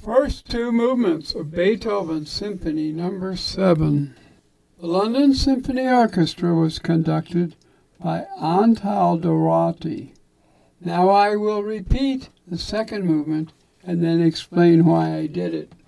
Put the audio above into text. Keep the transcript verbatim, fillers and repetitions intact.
First two movements of Beethoven's Symphony Number seven. The London Symphony Orchestra was conducted by Antal Dorati. Now I will repeat the second movement and then explain why I did it.